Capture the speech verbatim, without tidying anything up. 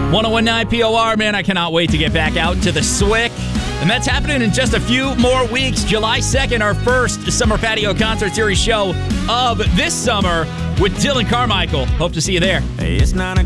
one oh one nine P O R, man, I cannot wait to get back out to the S W I C. And that's happening in just a few more weeks. July second, our first Summer Patio Concert Series show of this summer with Dylan Carmichael. Hope to see you there. It's nine o'clock.